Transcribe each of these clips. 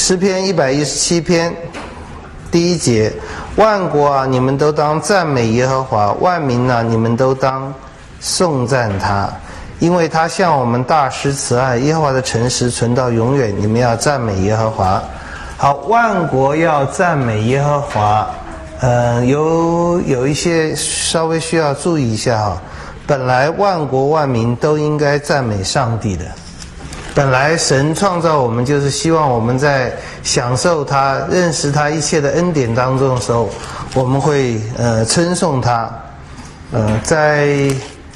诗篇117篇第1节，万国啊，你们都当赞美耶和华；万民啊，你们都当颂赞他，因为他向我们大施慈爱，耶和华的诚实存到永远。你们要赞美耶和华。好，万国要赞美耶和华。有一些稍微需要注意一下哈。本来万国万民都应该赞美上帝的。本来神创造我们就是希望我们在享受他、认识他一切的恩典当中的时候，我们会称颂他。在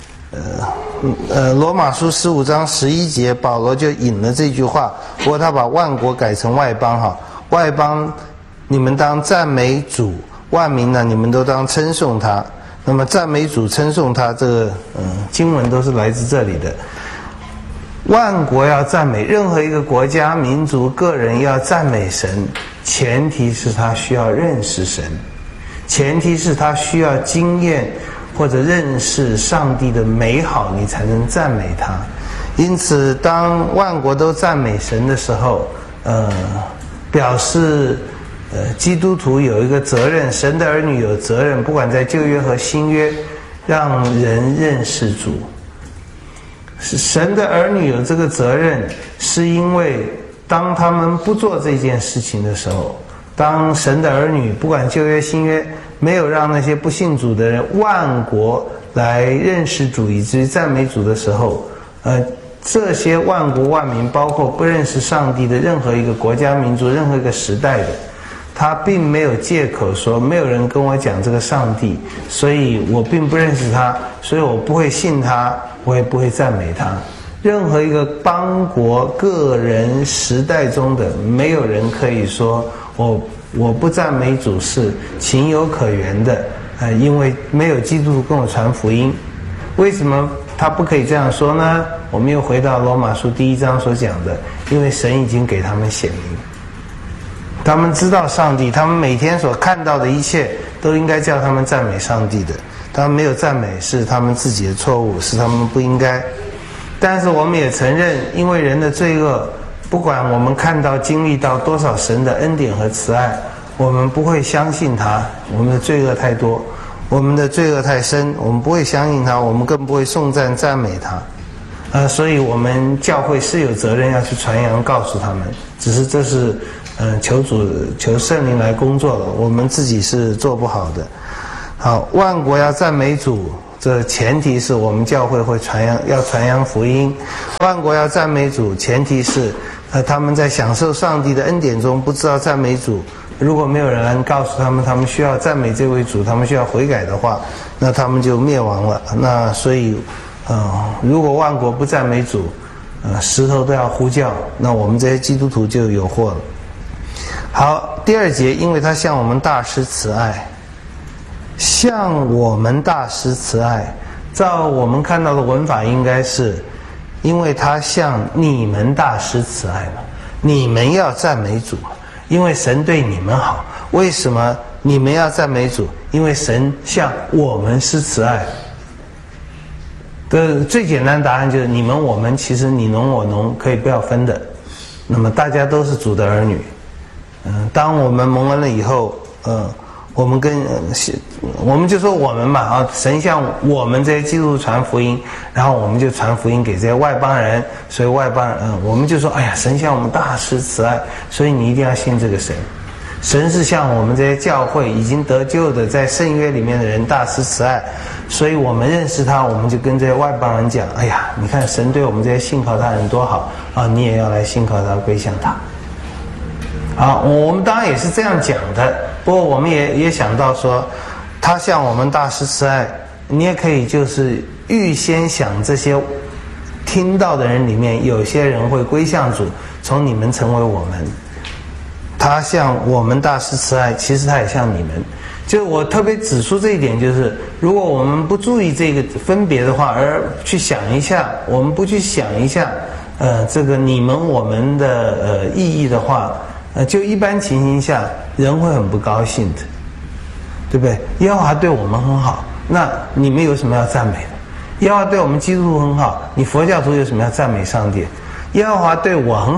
罗马书15章11节，保罗就引了这句话，不过他把万国改成外邦哈，外邦你们当赞美主，万民呢你们都当称颂他。那么赞美主、称颂他，这个经文都是来自这里的。万国要赞美，任何一个国家、民族、个人要赞美神，前提是他需要认识神，前提是他需要经验或者认识上帝的美好，你才能赞美他。因此当万国都赞美神的时候，表示基督徒有一个责任，神的儿女有责任，不管在旧约和新约，让人认识主。神的儿女有这个责任，是因为当他们不做这件事情的时候，当神的儿女不管旧约新约没有让那些不信主的人万国来认识主以至于赞美主的时候，这些万国万民，包括不认识上帝的任何一个国家民族、任何一个时代的，他并没有借口说没有人跟我讲这个上帝，所以我并不认识他，所以我不会信他，我也不会赞美他。任何一个邦国、个人、时代中的，没有人可以说我不赞美主是情有可原的，因为没有基督徒跟我传福音。为什么他不可以这样说呢？我们又回到罗马书第1章所讲的，因为神已经给他们显明，他们知道上帝，他们每天所看到的一切都应该叫他们赞美上帝的，他们没有赞美是他们自己的错误，是他们不应该。但是我们也承认，因为人的罪恶，不管我们看到经历到多少神的恩典和慈爱，我们不会相信他，我们的罪恶太多，我们的罪恶太深，我们不会相信他，我们更不会颂赞赞美他。所以我们教会是有责任要去传扬告诉他们，只是这是求主求圣灵来工作了，我们自己是做不好的。好，万国要赞美主，这前提是我们教会会要传扬福音。万国要赞美主，前提是他们在享受上帝的恩典中不知道赞美主，如果没有人告诉他们他们需要赞美这位主，他们需要悔改的话，那他们就灭亡了。那所以如果万国不赞美主，石头都要呼叫，那我们这些基督徒就有祸了。好，第2节，因为他向我们大施慈爱，向我们大施慈爱，照我们看到的文法应该是因为他向你们大施慈爱嘛，你们要赞美主，因为神对你们好。为什么你们要赞美主？因为神向我们施慈爱。最简单的答案就是你们我们，其实你侬我侬可以不要分的，那么大家都是主的儿女。当我们蒙恩了以后，我们就说我们嘛，神向我们这些基督徒传福音，然后我们就传福音给这些外邦人，所以外邦人，我们就说，哎呀，神向我们大施慈爱，所以你一定要信这个神。神是向我们这些教会已经得救的在圣约里面的人大施慈爱，所以我们认识他，我们就跟这些外邦人讲，哎呀，你看神对我们这些信靠他人多好啊，你也要来信靠他，归向他。啊，我们当然也是这样讲的，不过我们也想到说，他向我们大施慈爱，你也可以就是预先想这些听到的人里面，有些人会归向主，从你们成为我们。他向我们大施慈爱，其实他也向你们。就我特别指出这一点，就是如果我们不注意这个分别的话，而去想一下，我们不去想一下这个你们我们的意义的话，就一般情形下人会很不高兴的，对不对？耶和华对我们很好，那你们有什么要赞美的？耶和华对我们基督徒很好，你佛教徒有什么要赞美上帝？耶和华对我很好，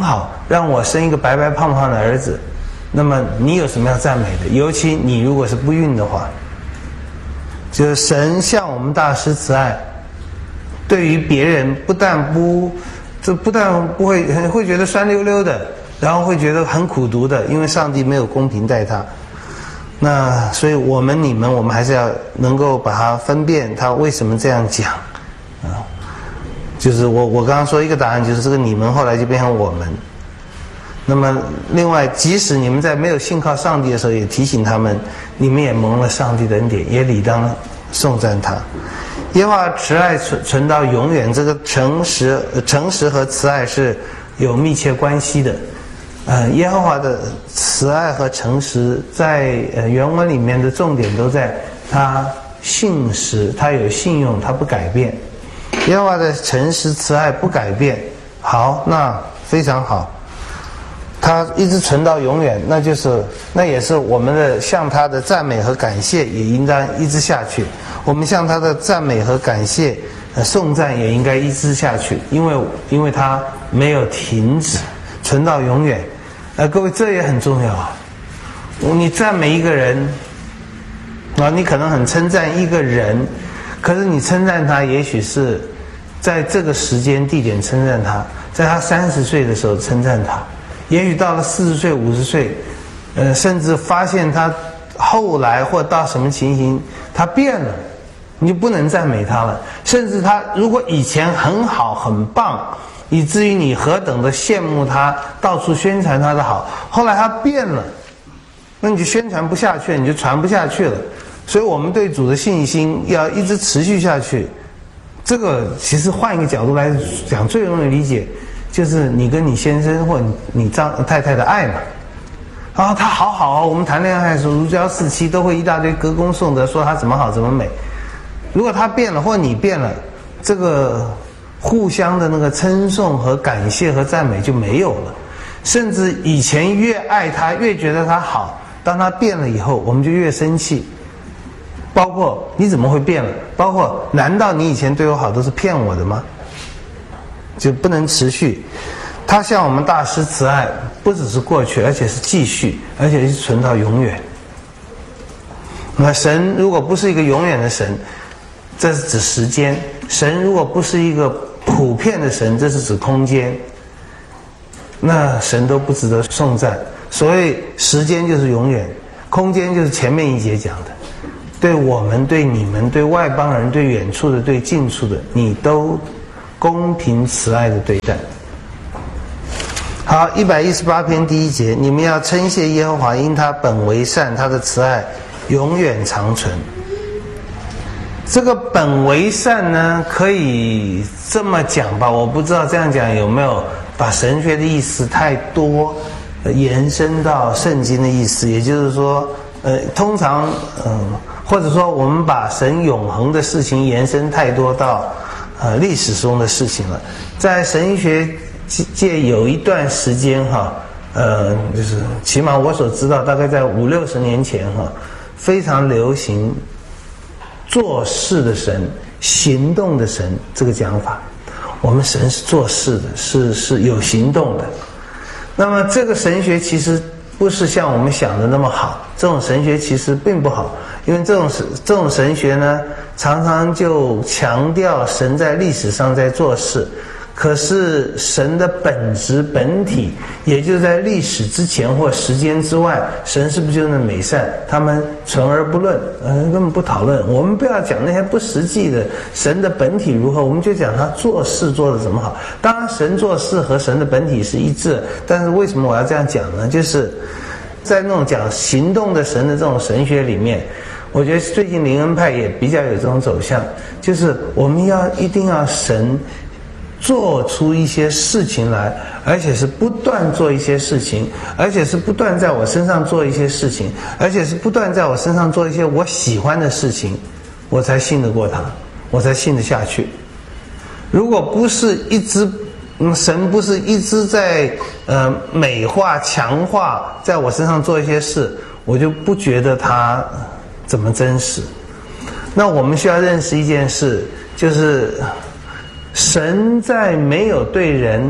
让我生一个白白胖胖的儿子，那么你有什么要赞美的？尤其你如果是不孕的话，就是神向我们大施慈爱，对于别人不但不会觉得酸溜溜的，然后会觉得很苦毒的，因为上帝没有公平待他。那所以我们还是要能够把它分辨他为什么这样讲啊。就是我刚刚说一个答案，就是这个你们后来就变成我们。那么另外，即使你们在没有信靠上帝的时候，也提醒他们，你们也蒙了上帝的恩典，也理当颂赞他。耶和华慈爱存到永远，这个诚实和慈爱是有密切关系的。耶和华的慈爱和诚实在原文里面的重点都在他信实，他有信用，他不改变。耶和华的诚实慈爱不改变，好，那非常好，他一直存到永远，那也是我们的向他的赞美和感谢也应当一直下去。我们向他的赞美和感谢颂赞也应该一直下去，因为他没有停止，存到永远。各位，这也很重要啊！你赞美一个人啊，你可能很称赞一个人，可是你称赞他，也许是在这个时间地点称赞他，在他30岁的时候称赞他，也许到了40岁、50岁，甚至发现他后来或到什么情形他变了，你就不能赞美他了。甚至他如果以前很好很棒，以至于你何等的羡慕他，到处宣传他的好，后来他变了，那你就宣传不下去，你就传不下去了。所以我们对主的信心要一直持续下去。这个其实换一个角度来讲，最容易理解就是你跟你先生或你太太的爱嘛。啊，他好好啊，我们谈恋爱的时候如胶似漆，都会一大堆歌功颂德，说他怎么好怎么美。如果他变了或你变了，这个互相的那个称颂和感谢和赞美就没有了。甚至以前越爱他，越觉得他好，当他变了以后，我们就越生气。包括你怎么会变了？包括难道你以前对我好都是骗我的吗？就不能持续。他向我们大施慈爱，不只是过去，而且是继续，而且是存到永远。那神如果不是一个永远的神，这是指时间；神如果不是一个普遍的神，这是指空间。那神都不值得颂赞。所谓时间就是永远，空间就是前面一节讲的。对我们、对你们、对外邦人、对远处的、对近处的，你都公平慈爱的对待。好，118篇第1节，你们要称谢耶和华，因他本为善，他的慈爱永远长存。这个本为善呢，可以这么讲吧，我不知道这样讲有没有把神学的意思太多延伸到圣经的意思。也就是说通常或者说我们把神永恒的事情延伸太多到历史中的事情了。在神学界有一段时间就是起码我所知道，大概在50-60年前非常流行做事的神、行动的神这个讲法。我们神是做事的，是有行动的。那么这个神学其实不是像我们想的那么好，这种神学其实并不好，因为这种神学呢，常常就强调神在历史上在做事，可是神的本质本体，也就是在历史之前或时间之外，神是不是就是美善？他们存而不论，根本不讨论。我们不要讲那些不实际的神的本体如何，我们就讲他做事做得怎么好。当然神做事和神的本体是一致，但是为什么我要这样讲呢？就是在那种讲行动的神的这种神学里面，我觉得最近灵恩派也比较有这种走向，就是我们一定要神做出一些事情来，而且是不断做一些事情，而且是不断在我身上做一些事情，而且是不断在我身上做一些我喜欢的事情，我才信得过他，我才信得下去。如果不是神不是一直在美化强化在我身上做一些事，我就不觉得他怎么真实。那我们需要认识一件事，就是神在没有对人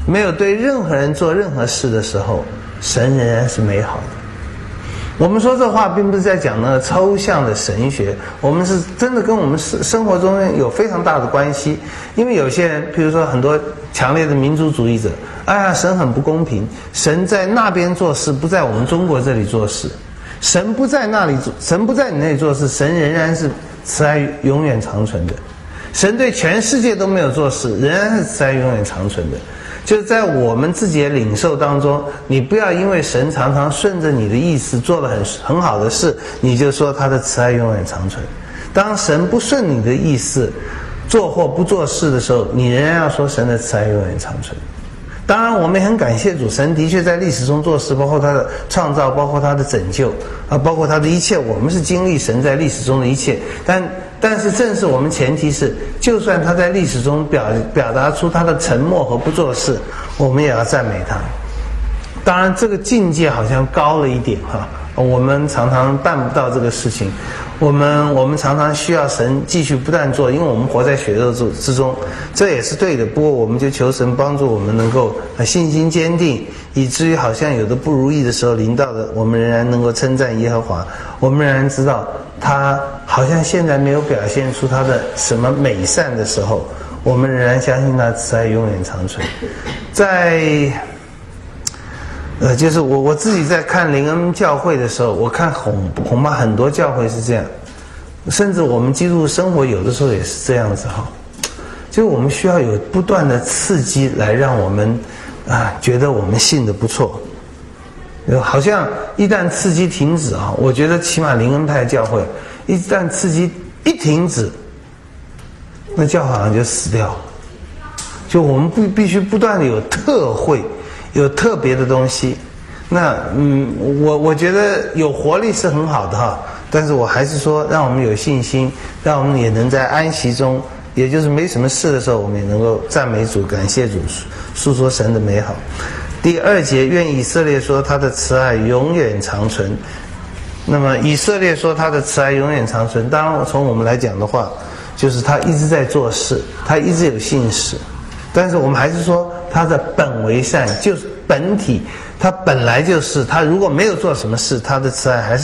没有对任何人做任何事的时候，神仍然是美好的。我们说这话并不是在讲那个抽象的神学，我们是真的跟我们生活中有非常大的关系。因为有些人，比如说很多强烈的民族主义者，哎呀，神很不公平，神在那边做事，不在我们中国这里做事。神不在那里做，神不在你那里做事，神仍然是慈爱永远长存的。神对全世界都没有做事，仍然是慈爱永远长存的。就是在我们自己的领受当中，你不要因为神常常顺着你的意思做了很好的事，你就说他的慈爱永远长存。当神不顺你的意思做或不做事的时候，你仍然要说神的慈爱永远长存。当然我们也很感谢主，神的确在历史中做事，包括他的创造，包括他的拯救包括他的一切，我们是经历神在历史中的一切。但是正是我们前提是，就算他在历史中表达出他的沉默和不做事，我们也要赞美他。当然这个境界好像高了一点我们常常办不到这个事情。我们常常需要神继续不断做，因为我们活在血肉之中，这也是对的。不过我们就求神帮助我们能够信心坚定，以至于好像有的不如意的时候临到的，我们仍然能够称赞耶和华。我们仍然知道他好像现在没有表现出他的什么美善的时候，我们仍然相信他慈爱永远长存。就是我自己在看灵恩教会的时候，我看恐怕很多教会是这样，甚至我们基督徒生活有的时候也是这样子就是我们需要有不断的刺激来让我们觉得我们信得不错。好像一旦刺激停止我觉得起码灵恩派教会一旦刺激一停止，那教会好像就死掉了。就我们必须不断的有特会，有特别的东西。那我觉得有活力是很好的但是我还是说让我们有信心，让我们也能在安息中，也就是没什么事的时候，我们也能够赞美主，感谢主，述说神的美好。第2节，愿以色列说他的慈爱永远长存。那么以色列说他的慈爱永远长存，当然从我们来讲的话，就是他一直在做事，他一直有信实。但是我们还是说他的本为善，就是本体，他本来就是，他如果没有做什么事，他的慈爱还是